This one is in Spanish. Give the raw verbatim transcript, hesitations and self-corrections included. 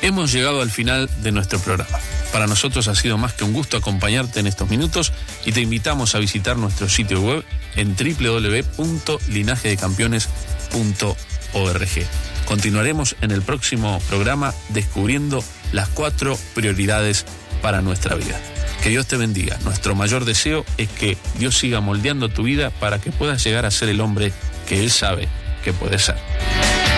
Hemos llegado al final de nuestro programa. Para nosotros ha sido más que un gusto acompañarte en estos minutos y te invitamos a visitar nuestro sitio web en doble u doble u doble u punto linaje de campeones punto org. Continuaremos en el próximo programa descubriendo las cuatro prioridades para nuestra vida. Que Dios te bendiga. Nuestro mayor deseo es que Dios siga moldeando tu vida para que puedas llegar a ser el hombre que Él sabe que puedes ser.